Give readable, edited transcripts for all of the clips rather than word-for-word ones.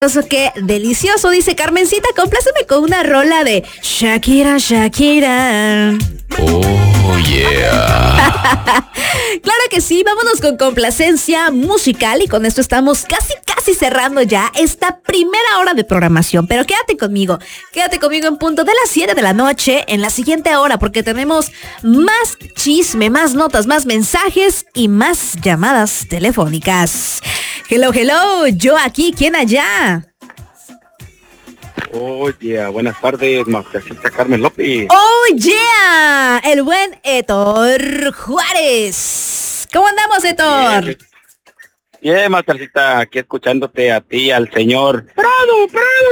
Qué delicioso, dice Carmencita, compláceme con una rola de Shakira, Shakira. Oh, yeah. Claro que sí, vámonos con complacencia musical y con esto estamos casi cerrando ya esta primera hora de programación. Pero quédate conmigo en punto de las 7 de la noche en la siguiente hora porque tenemos más chisme, más notas, más mensajes y más llamadas telefónicas. Hello, yo aquí, ¿quién allá? Oh, yeah. Buenas tardes, Mastercita Carmen López. Oh, yeah, el buen Héctor Juárez. ¿Cómo andamos, Héctor? Yeah, Mastercita, aquí escuchándote a ti, al señor Prado.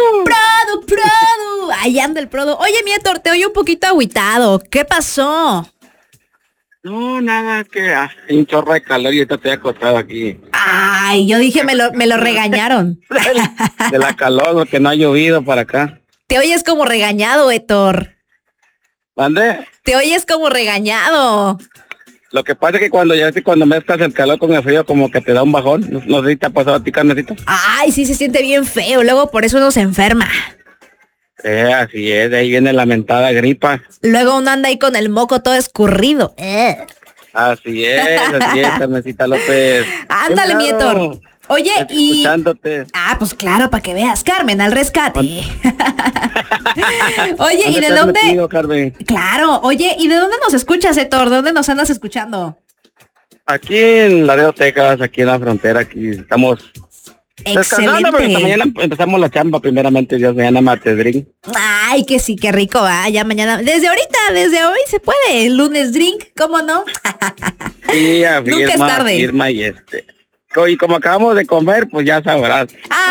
Ahí anda el Prodo. Oye, mi Héctor, te oye un poquito agüitado. ¿Qué pasó? No, nada, que un chorro de calor y ahorita estoy acostado aquí. Ay, yo dije, me lo regañaron. De la calor, porque no ha llovido para acá. Te oyes como regañado, Héctor. ¿Mande? Te oyes como regañado. Lo que pasa es que cuando mezclas el calor con el frío, como que te da un bajón. No sé si te ha pasado a ti, Carnecito. Ay, sí, se siente bien feo. Luego por eso uno se enferma. Así es, de ahí viene la mentada gripa. Luego uno anda ahí con el moco todo escurrido. Así es, Carmencita López. Ándale, mi Héctor. Oye, y... Escuchándote. Ah, pues claro, para que veas. Carmen, al rescate. Oye, ¿y de dónde? Metido, Carmen? Claro, oye, ¿y de dónde nos escuchas, Héctor? ¿De dónde nos andas escuchando? Aquí en Laredo, Texas, aquí en la frontera, aquí estamos descansando, pero esta mañana empezamos la chamba, primeramente Dios, mañana martes drink. Ay, que sí, qué rico, va, ya mañana, desde hoy se puede, el lunes drink, ¿cómo no? Sí, Nunca es tarde. Y como acabamos de comer, pues ya sabrás.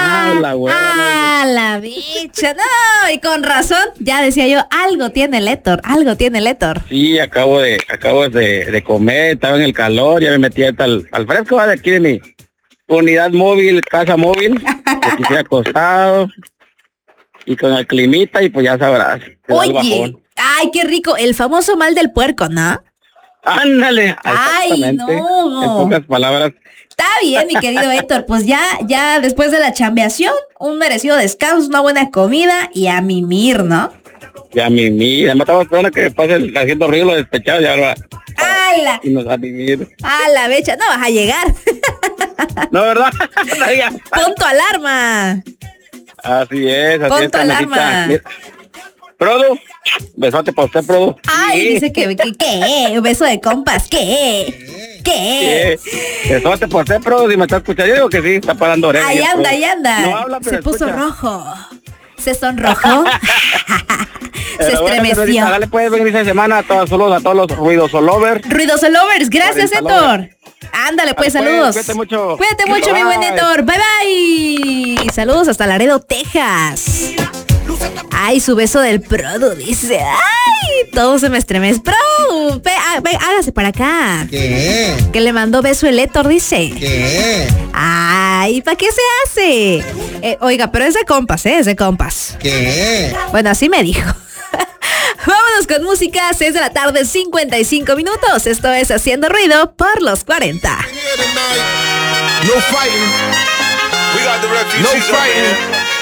La bicha, no, y con razón, ya decía yo, algo tiene el Héctor. Sí, acabo de comer, estaba en el calor, ya me metí al fresco de aquí de mi unidad móvil, casa móvil, aquí estoy acostado y con el climita y pues ya sabrás. Oye, ay, qué rico, el famoso mal del puerco, ¿no? Ándale, exactamente. Ay, no. En pocas palabras. Está bien, mi querido Héctor, pues ya después de la chambeación, un merecido descanso, una buena comida y a mimir, ¿no? Y a mimir, me estaba esperando que pase haciendo ruido lo despechado y ahora... Y nos va a mimir. La becha, no vas a llegar. No, ¿verdad? Pon tu alarma. Así es, Pon tu alarma. Prodo, besote para usted, Prodo. Ay, sí. Dice que ¿qué? Un beso de compas, ¿qué? Besote para usted, Prodo, si me está escuchando, yo digo que sí, está parando orejas. Ahí anda. No habla, pero se puso escucha. rojo. Se sonrojó. Se estremeció. Bueno, dale, puedes venir esta semana a todos los ruidosolovers. Ruidosolovers, gracias, Héctor. Ándale, pues, saludos. Cuídate mucho. Cuídate mucho, mi buen Héctor. Bye. Saludos hasta Laredo, Texas. Ay, su beso del Prodo, dice. Ay, todo se me estremece. Prodo, hágase para acá. ¿Qué? Que le mandó beso el Héctor, dice. ¿Qué? Ay, ¿para qué se hace? Oiga, pero es de compas, es de compas. ¿Qué? Bueno, así me dijo. Vámonos con música, 6 de la tarde, 55 minutos. Esto es Haciendo Ruido por los 40. No fighting. We got the refugees. No fighting.